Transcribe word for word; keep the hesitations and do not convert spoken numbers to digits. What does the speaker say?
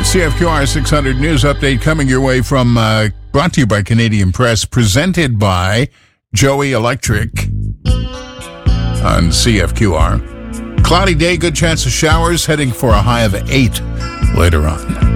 C F Q R six hundred News Update coming your way from, uh, brought to you by Canadian Press, presented by Joey Electric on C F Q R. Cloudy day, good chance of showers, heading for a high of eight later on.